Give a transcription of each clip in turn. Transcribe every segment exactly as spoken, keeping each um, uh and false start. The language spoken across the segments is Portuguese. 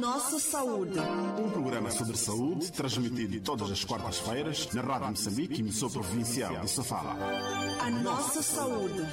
nossa saúde. Um programa sobre saúde transmitido todas as quartas-feiras na Rádio Moçambique, emissora provincial de Sofala. A nossa saúde.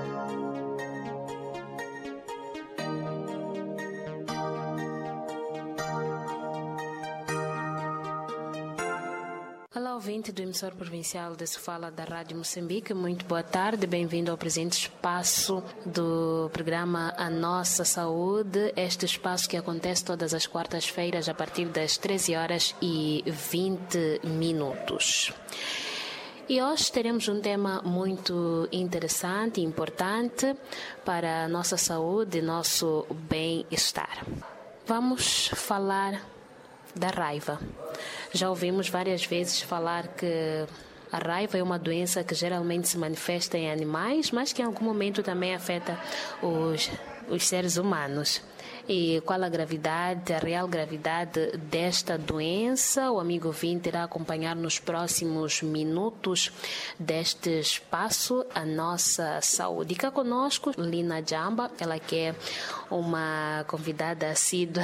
Olá, ouvinte do emissor provincial de Sofala da Rádio Moçambique, muito boa tarde, bem-vindo ao presente espaço do programa A Nossa Saúde, este espaço que acontece todas as quartas-feiras a partir das treze horas e vinte minutos. E hoje teremos um tema muito interessante e importante para a nossa saúde e nosso bem-estar. Vamos falar da raiva. Já ouvimos várias vezes falar que a raiva é uma doença que geralmente se manifesta em animais, mas que em algum momento também afeta os, os seres humanos. E qual a gravidade, a real gravidade desta doença? O amigo ouvinte irá acompanhar nos próximos minutos deste espaço A Nossa Saúde. E cá conosco, Lina Jamba, ela que é uma convidada assídua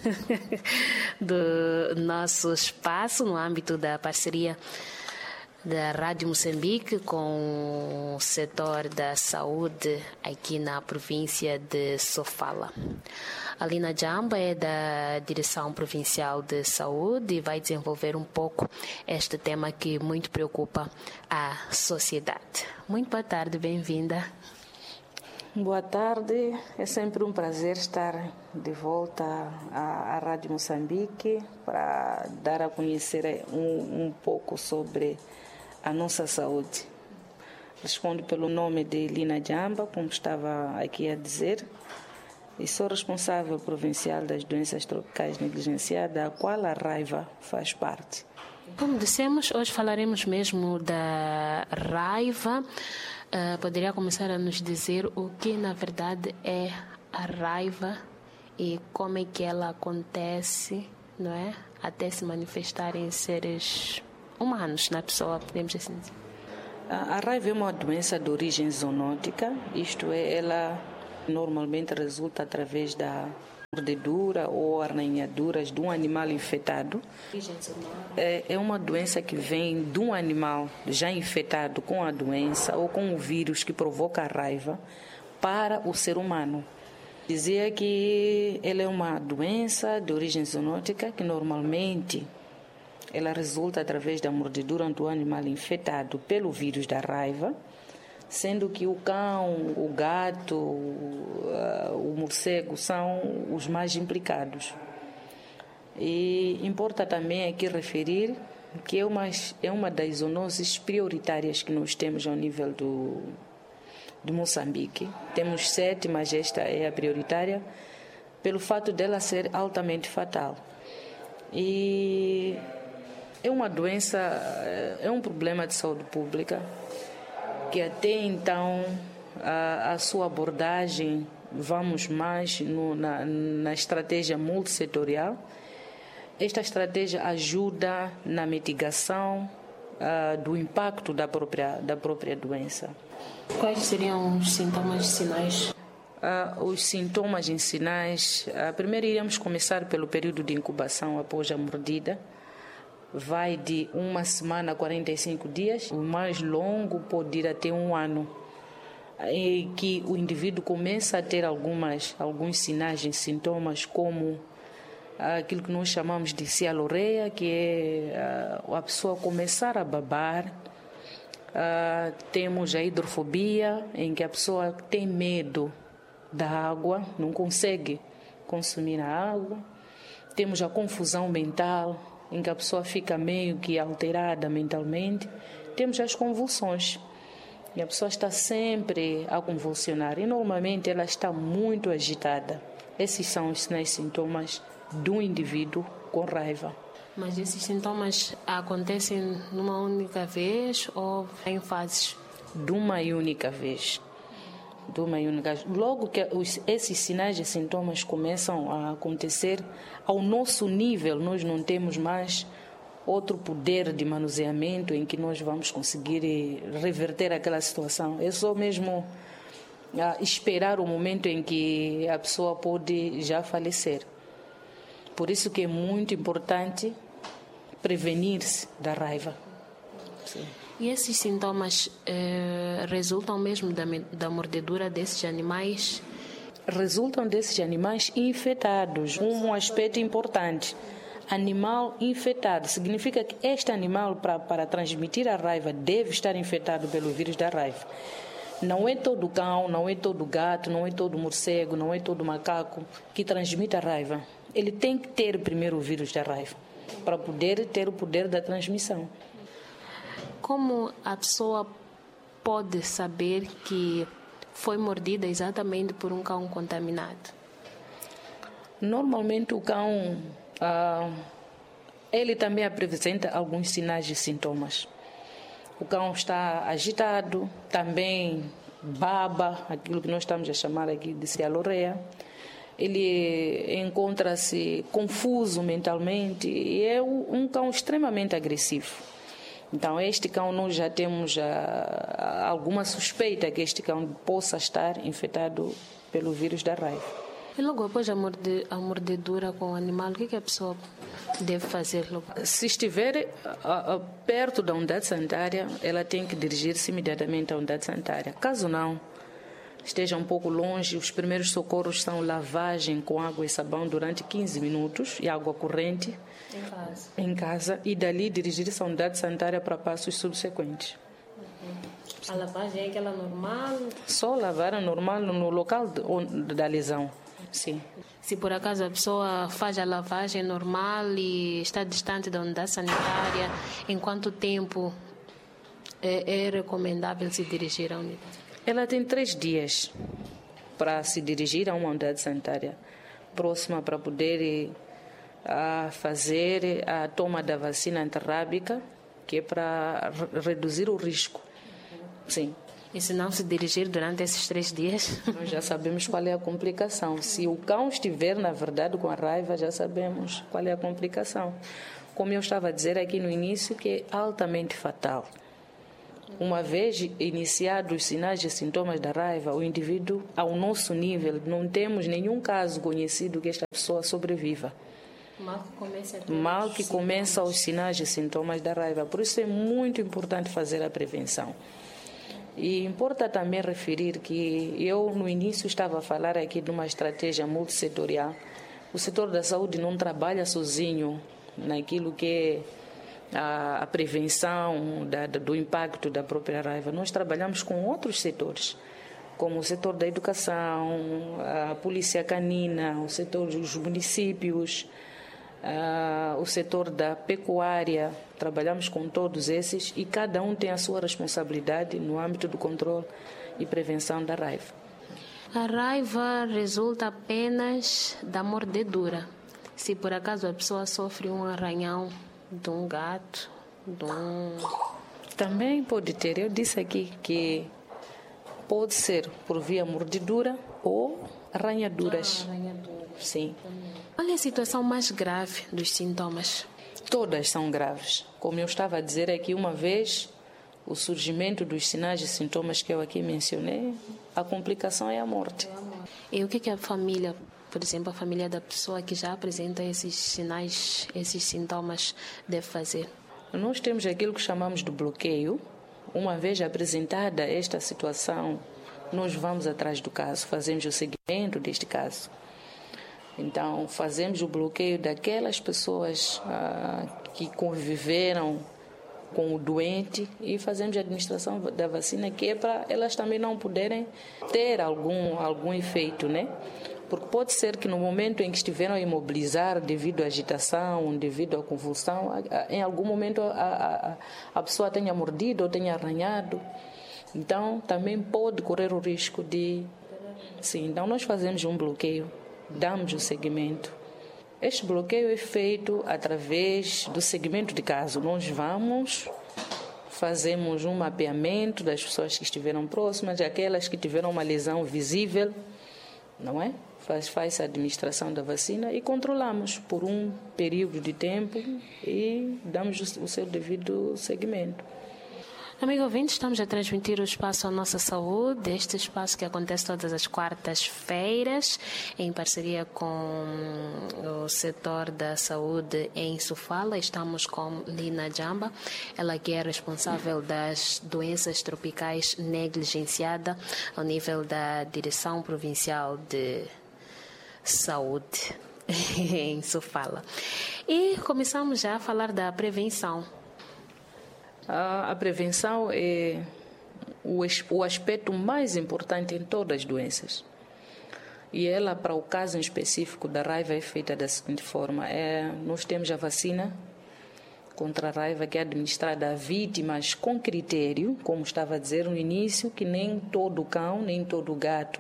do nosso espaço no âmbito da parceria da Rádio Moçambique com o setor da saúde aqui na província de Sofala. A Lina Jamba é da Direção Provincial de Saúde e vai desenvolver um pouco este tema que muito preocupa a sociedade. Muito boa tarde, bem-vinda. Boa tarde, é sempre um prazer estar de volta à, à Rádio Moçambique para dar a conhecer um, um pouco sobre a nossa saúde. Respondo pelo nome de Lina Jamba, como estava aqui a dizer, e sou responsável provincial das doenças tropicais negligenciadas, a qual a raiva faz parte. Como dissemos, hoje falaremos mesmo da raiva. Uh, poderia começar a nos dizer o que na verdade é a raiva e como é que ela acontece, não é? Até se manifestar em seres humanos, na pessoa, podemos assim dizer. A raiva é uma doença de origem zoonótica, isto é, ela normalmente resulta através da mordedura ou arranhaduras de um animal infectado. É, é uma doença que vem de um animal já infectado com a doença ou com o vírus que provoca a raiva para o ser humano. Dizia que ela é uma doença de origem zoonótica que normalmente ela resulta através da mordedura do animal infectado pelo vírus da raiva, sendo que o cão, o gato, o morcego são os mais implicados. E importa também aqui referir que é uma, é uma das zoonoses prioritárias que nós temos ao nível do, do Moçambique. Temos sete, mas esta é a prioritária, pelo fato dela ser altamente fatal. E é uma doença, é um problema de saúde pública que até então a, a sua abordagem, vamos mais no, na, na estratégia multissetorial. Esta estratégia ajuda na mitigação uh, do impacto da própria, da própria doença. Quais seriam os sintomas e sinais? Uh, os sintomas e sinais, uh, primeiro iremos começar pelo período de incubação após a mordida. Vai de uma semana a quarenta e cinco dias, o mais longo pode ir até um ano, em que o indivíduo começa a ter algumas, alguns sinais e sintomas, como aquilo que nós chamamos de cialorreia, que é a pessoa começar a babar. Uh, temos a hidrofobia, em que a pessoa tem medo da água, não consegue consumir a água. Temos a confusão mental, em que a pessoa fica meio que alterada mentalmente. Temos as convulsões, e a pessoa está sempre a convulsionar, e normalmente ela está muito agitada. Esses são os sinais e sintomas do indivíduo com raiva. Mas esses sintomas acontecem numa única vez ou em fases? De uma única vez. De uma única vez. Logo que os, esses sinais e sintomas começam a acontecer ao nosso nível, nós não temos mais outro poder de manuseamento em que nós vamos conseguir reverter aquela situação. É só mesmo uh, esperar o momento em que a pessoa pode já falecer. Por isso que é muito importante prevenir-se da raiva. Sim. E esses sintomas eh, resultam mesmo da, da mordedura desses animais? Resultam desses animais infectados. Um aspecto importante. Animal infectado. Significa que este animal, para, para transmitir a raiva, deve estar infectado pelo vírus da raiva. Não é todo cão, não é todo gato, não é todo morcego, não é todo macaco que transmite a raiva. Ele tem que ter primeiro o vírus da raiva, para poder ter o poder da transmissão. Como a pessoa pode saber que foi mordida exatamente por um cão contaminado? Normalmente o cão, ah, ele também apresenta alguns sinais e sintomas. O cão está agitado, também baba, aquilo que nós estamos a chamar aqui de cialorreia. Ele encontra-se confuso mentalmente e é um cão extremamente agressivo. Então, este cão, nós já temos ah, alguma suspeita que este cão possa estar infectado pelo vírus da raiva. E logo após a, morde, a mordedura com o animal, o que, que a pessoa deve fazer logo? Se estiver ah, ah, perto da unidade sanitária, ela tem que dirigir-se imediatamente à unidade sanitária. Caso não esteja um pouco longe, os primeiros socorros são lavagem com água e sabão durante quinze minutos e água corrente em casa, em casa e dali dirigir-se à unidade sanitária para passos subsequentes. Uhum. A lavagem é aquela normal? Só lavar a normal no local da lesão, sim. Se por acaso a pessoa faz a lavagem normal e está distante da unidade sanitária, em quanto tempo é, é recomendável se dirigir à unidade? Ela tem três dias para se dirigir a uma unidade sanitária próxima para poder a, fazer a toma da vacina antirrábica, que é para reduzir o risco. Sim. E se não se dirigir durante esses três dias? Nós já sabemos qual é a complicação. Se o cão estiver, na verdade, com a raiva, já sabemos qual é a complicação. Como eu estava a dizer aqui no início, que é altamente fatal. Uma vez iniciados os sinais e sintomas da raiva, o indivíduo, ao nosso nível, não temos nenhum caso conhecido que esta pessoa sobreviva. Mal que começa, Mal que começa os sinais e sintomas da raiva. Por isso é muito importante fazer a prevenção. E importa também referir que eu, no início, estava a falar aqui de uma estratégia multissetorial. O setor da saúde não trabalha sozinho naquilo que é a, a prevenção da, do impacto da própria raiva. Nós trabalhamos com outros setores, como o setor da educação, a polícia canina, o setor dos municípios, a, o setor da pecuária. Trabalhamos com todos esses e cada um tem a sua responsabilidade no âmbito do controle e prevenção da raiva. A raiva resulta apenas da mordedura. Se por acaso a pessoa sofre um arranhão de um gato, de um... Também pode ter. Eu disse aqui que pode ser por via mordedura ou arranhaduras. Ah, arranhaduras. Sim. Qual é a situação mais grave dos sintomas? Todas são graves. Como eu estava a dizer aqui uma vez, o surgimento dos sinais e sintomas que eu aqui mencionei, a complicação é a morte. E o que que a família, por exemplo, a família da pessoa que já apresenta esses sinais, esses sintomas, deve fazer? Nós temos aquilo que chamamos de bloqueio. Uma vez apresentada esta situação, nós vamos atrás do caso, fazemos o seguimento deste caso. Então, fazemos o bloqueio daquelas pessoas ah, que conviveram com o doente e fazemos a administração da vacina, que é para elas também não poderem ter algum, algum efeito, né? Porque pode ser que no momento em que estiveram a imobilizar devido à agitação, devido à convulsão, em algum momento a, a, a pessoa tenha mordido ou tenha arranhado. Então, também pode correr o risco de... Sim, então nós fazemos um bloqueio, damos o seguimento. Este bloqueio é feito através do segmento de caso. Nós vamos, fazemos um mapeamento das pessoas que estiveram próximas, aquelas que tiveram uma lesão visível, não é? Faz, faz a administração da vacina e controlamos por um período de tempo e damos o seu devido seguimento. Amigo ouvinte, estamos a transmitir o espaço A Nossa Saúde, este espaço que acontece todas as quartas-feiras, em parceria com o setor da saúde em Sofala. Estamos com Lina Jamba, ela que é responsável das doenças tropicais negligenciada ao nível da Direção Provincial de Saúde em Sofala. E começamos já a falar da prevenção. A prevenção é o aspecto mais importante em todas as doenças. E ela, para o caso em específico da raiva, é feita da seguinte forma. É, nós temos a vacina contra a raiva que é administrada a vítimas com critério, como estava a dizer no início, que nem todo cão, nem todo gato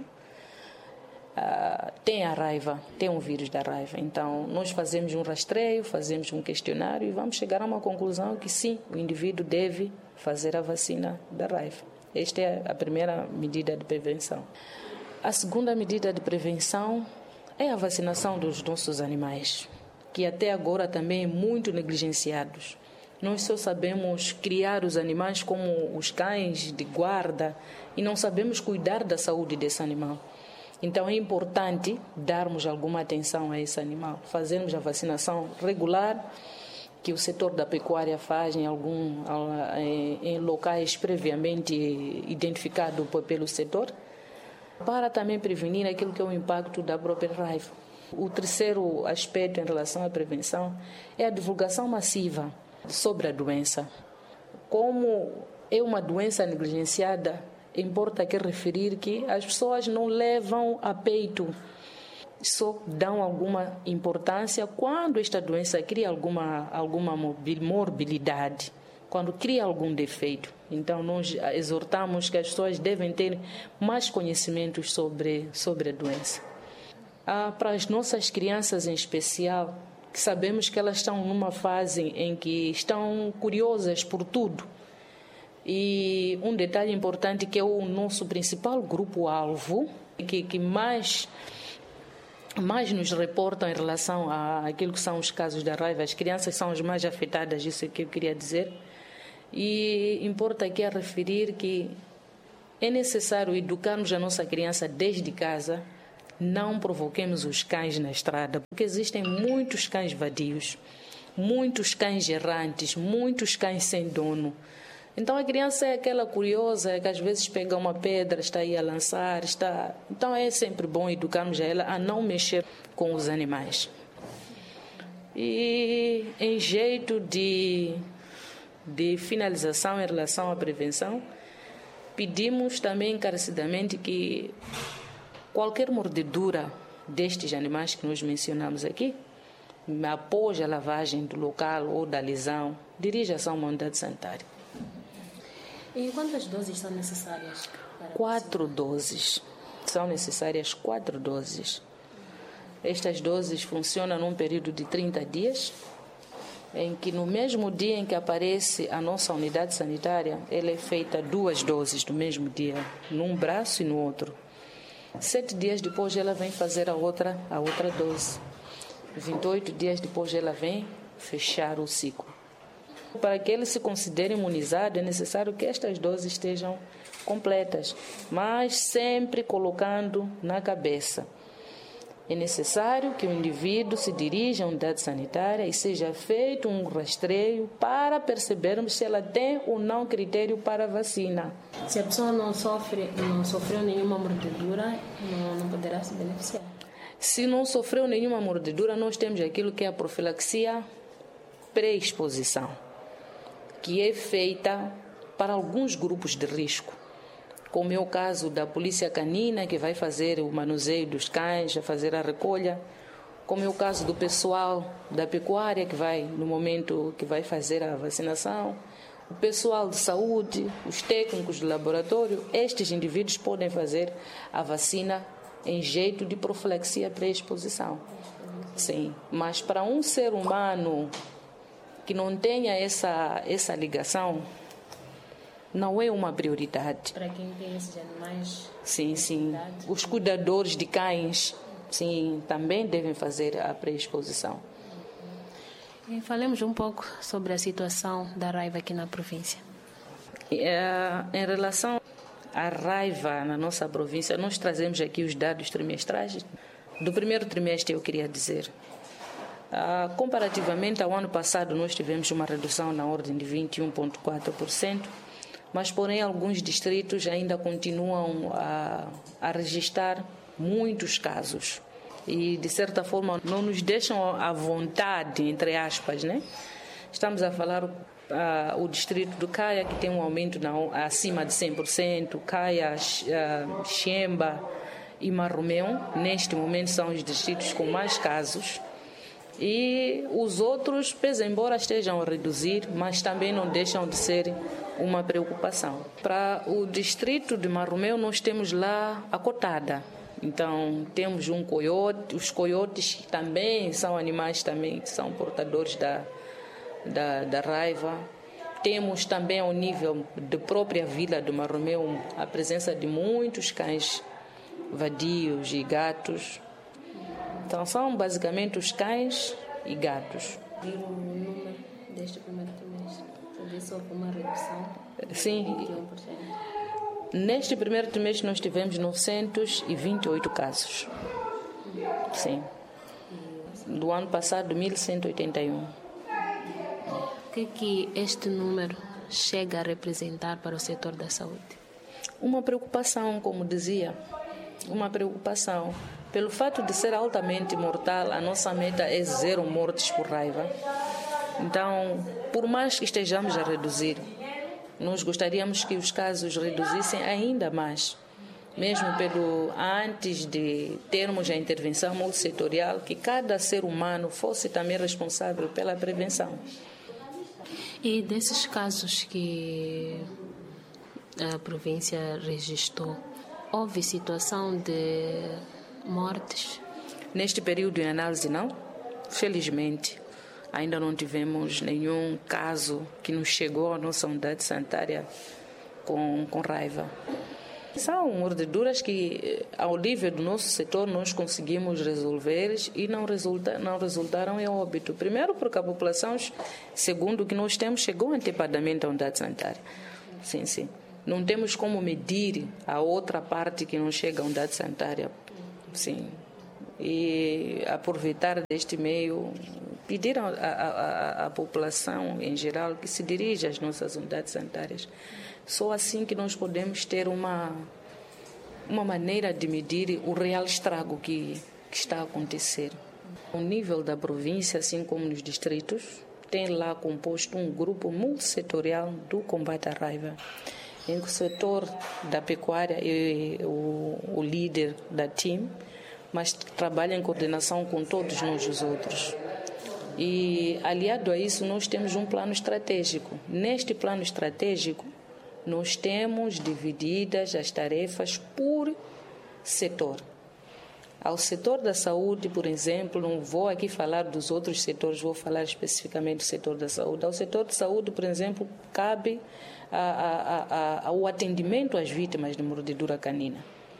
Uh, tem a raiva, tem um vírus da raiva. Então, nós fazemos um rastreio, fazemos um questionário e vamos chegar a uma conclusão que sim, o indivíduo deve fazer a vacina da raiva. Esta é a primeira medida de prevenção. A segunda medida de prevenção é a vacinação dos nossos animais, que até agora também é muito negligenciados. Nós só sabemos criar os animais como os cães de guarda e não sabemos cuidar da saúde desse animal. Então, é importante darmos alguma atenção a esse animal, fazermos a vacinação regular, que o setor da pecuária faz em, algum, em locais previamente identificados pelo setor, para também prevenir aquilo que é o impacto da própria raiva. O terceiro aspecto em relação à prevenção é a divulgação massiva sobre a doença. Como é uma doença negligenciada, importa aqui referir que as pessoas não levam a peito, só dão alguma importância quando esta doença cria alguma, alguma morbilidade, quando cria algum defeito. Então, nós exortamos que as pessoas devem ter mais conhecimentos sobre, sobre a doença. Ah, para as nossas crianças em especial, que sabemos que elas estão numa fase em que estão curiosas por tudo. E um detalhe importante que é o nosso principal grupo-alvo, que, que mais, mais nos reportam em relação àquilo que são os casos da raiva. As crianças são as mais afetadas, isso é que eu queria dizer. E importa aqui a referir que é necessário educarmos a nossa criança desde casa, não provoquemos os cães na estrada, porque existem muitos cães vadios, muitos cães errantes, muitos cães sem dono. Então, a criança é aquela curiosa que às vezes pega uma pedra, está aí a lançar, está... Então, é sempre bom educarmos ela a não mexer com os animais. E em jeito de, de finalização em relação à prevenção, pedimos também encarecidamente que qualquer mordedura destes animais que nós mencionamos aqui, após a lavagem do local ou da lesão, dirija-se a uma unidade sanitária. E quantas doses são necessárias? Para quatro doses. São necessárias quatro doses. Estas doses funcionam num período de trinta dias, em que no mesmo dia em que aparece a nossa unidade sanitária, ela é feita duas doses no mesmo dia, num braço e no outro. Sete dias depois ela vem fazer a outra, a outra dose. vinte e oito dias depois ela vem fechar o ciclo. Para que ele se considere imunizado, é necessário que estas doses estejam completas, mas sempre colocando na cabeça. É necessário que o indivíduo se dirija à unidade sanitária e seja feito um rastreio para percebermos se ela tem ou não critério para a vacina. Se a pessoa não sofre, não sofreu nenhuma mordedura, não, não poderá se beneficiar. Se não sofreu nenhuma mordedura, nós temos aquilo que é a profilaxia pré-exposição, que é feita para alguns grupos de risco, como é o caso da polícia canina, que vai fazer o manuseio dos cães, vai fazer a recolha, como é o caso do pessoal da pecuária, que vai, no momento que vai fazer a vacinação, o pessoal de saúde, os técnicos do laboratório. Estes indivíduos podem fazer a vacina em jeito de profilaxia pré-exposição. Sim, mas para um ser humano que não tenha essa, essa ligação, não é uma prioridade. Para quem tem esses animais? Sim, sim. Os cuidadores de cães, sim, também devem fazer a pré-exposição. E falemos um pouco sobre a situação da raiva aqui na província. Em relação à raiva na nossa província, nós trazemos aqui os dados trimestrais. Do primeiro trimestre, eu queria dizer. Ah, comparativamente ao ano passado, nós tivemos uma redução na ordem de vinte e um vírgula quatro por cento, mas, porém, alguns distritos ainda continuam a, a registrar muitos casos. E, de certa forma, não nos deixam à vontade, entre aspas, né? Estamos a falar ah, o distrito do Caia, que tem um aumento na, acima de cem por cento, Caia, ah, Xemba e Marromeu, neste momento, são os distritos com mais casos. E os outros, pese embora estejam a reduzir, mas também não deixam de ser uma preocupação. Para o distrito de Marromeu, nós temos lá a cotada. Então, temos um coiote. Os coiotes também são animais também que são portadores da, da, da raiva. Temos também, ao nível da própria vila de Marromeu, a presença de muitos cães vadios e gatos. Então, são basicamente os cães e gatos. Viram o número deste primeiro trimestre? Teve só uma redução? Sim. vinte e um por cento. Neste primeiro trimestre, nós tivemos novecentos e vinte e oito casos. Sim. Do ano passado, mil cento e oitenta e um. O que, que este número chega a representar para o setor da saúde? Uma preocupação, como dizia. Uma preocupação. Pelo fato de ser altamente mortal, a nossa meta é zero mortes por raiva. Então, por mais que estejamos a reduzir, nós gostaríamos que os casos reduzissem ainda mais. Mesmo pelo antes de termos a intervenção multissetorial, que cada ser humano fosse também responsável pela prevenção. E desses casos que a província registrou, houve situação de mortes? Neste período de análise, não. Felizmente, ainda não tivemos nenhum caso que nos chegou à nossa unidade sanitária com, com raiva. São mordeduras que, ao nível do nosso setor, nós conseguimos resolver e não, resulta, não resultaram em óbito. Primeiro, porque a população, segundo o que nós temos, chegou antecipadamente à unidade sanitária. Sim, sim. Não temos como medir a outra parte que não chega à unidade sanitária. Sim. E aproveitar deste meio, pedir à, à, à população em geral que se dirija às nossas unidades sanitárias. Só assim que nós podemos ter uma, uma maneira de medir o real estrago que, que está a acontecer. O nível da província, assim como nos distritos, tem lá composto um grupo multissetorial do combate à raiva, em que o setor da pecuária é o, o líder da T I M, mas trabalha em coordenação com todos nós os outros. E, aliado a isso, nós temos um plano estratégico. Neste plano estratégico, nós temos divididas as tarefas por setor. Ao setor da saúde, por exemplo, não vou aqui falar dos outros setores, vou falar especificamente do setor da saúde. Ao setor de saúde, por exemplo, cabe a, a, a, o atendimento às vítimas de mordedura canina.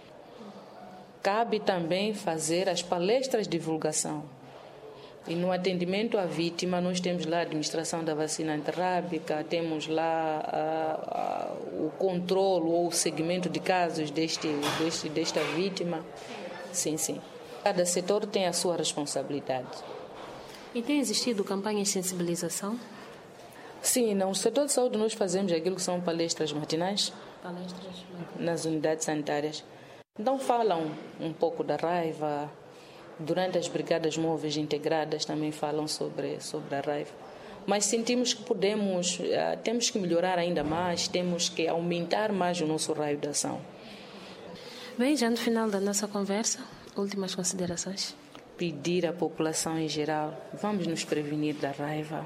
Cabe também fazer as palestras de divulgação. E no atendimento à vítima, nós temos lá a administração da vacina antirrábica, temos lá a, a, o controle ou o segmento de casos deste, deste, desta vítima. Sim, sim. Cada setor tem a sua responsabilidade. E tem existido campanhas de sensibilização? Sim, no setor de saúde nós fazemos aquilo que são palestras matinais. Palestras nas unidades sanitárias. Então falam um pouco da raiva. Durante as brigadas móveis integradas também falam sobre, sobre a raiva. Mas sentimos que podemos, uh, temos que melhorar ainda mais, temos que aumentar mais o nosso raio de ação. Bem, já no final da nossa conversa, últimas considerações. Pedir à população em geral, vamos nos prevenir da raiva.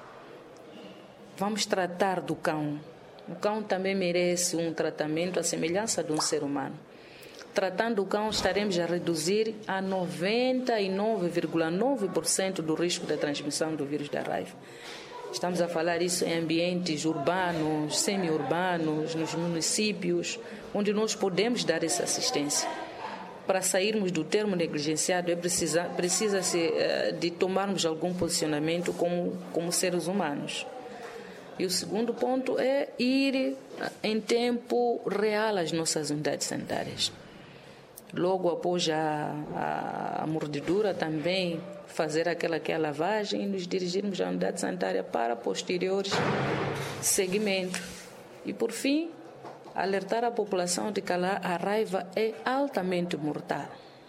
Vamos tratar do cão. O cão também merece um tratamento à semelhança de um ser humano. Tratando o cão, estaremos a reduzir a noventa e nove vírgula nove por cento do risco da transmissão do vírus da raiva. Estamos a falar isso em ambientes urbanos, semi-urbanos, nos municípios, onde nós podemos dar essa assistência. Para sairmos do termo negligenciado, é precisa, precisa-se de tomarmos algum posicionamento como, como seres humanos. E o segundo ponto é ir em tempo real às nossas unidades sanitárias. Logo após a, a, a mordedura, também fazer aquela que é a lavagem e nos dirigirmos à unidade sanitária para posteriores seguimento. E, por fim, alertar a população de que a raiva é altamente mortal.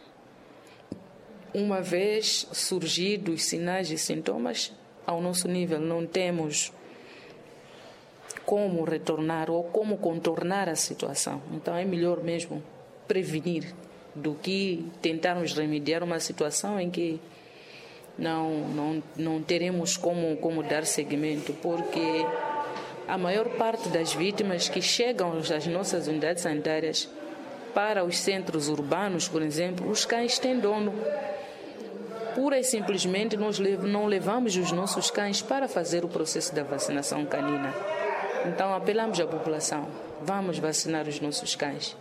Uma vez surgidos os sinais e sintomas, ao nosso nível não temos como retornar ou como contornar a situação. Então é melhor mesmo prevenir do que tentarmos remediar uma situação em que não, não, não teremos como, como dar seguimento, porque a maior parte das vítimas que chegam às nossas unidades sanitárias para os centros urbanos, por exemplo, os cães têm dono. Pura e simplesmente nós não levamos os nossos cães para fazer o processo da vacinação canina. Então apelamos à população, vamos vacinar os nossos cães.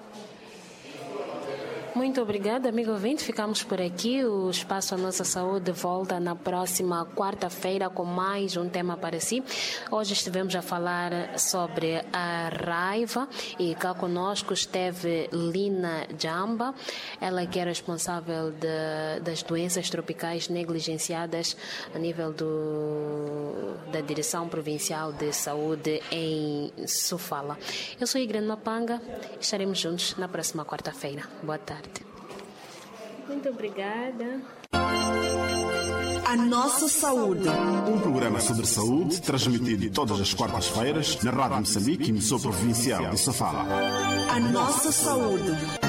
Muito obrigada, amigo ouvinte. Ficamos por aqui. O Espaço A Nossa Saúde volta na próxima quarta-feira com mais um tema para si. Hoje estivemos a falar sobre a raiva e cá conosco esteve Lina Jamba, ela que é responsável de, das doenças tropicais negligenciadas a nível do, da Direção Provincial de Saúde em Sofala. Eu sou Igreja Mapanga. Estaremos juntos na próxima quarta-feira. Boa tarde. Muito obrigada. A Nossa Saúde. Um programa sobre saúde transmitido todas as quartas-feiras na Rádio Moçambique, emissora provincial de Sofala. A Nossa Saúde.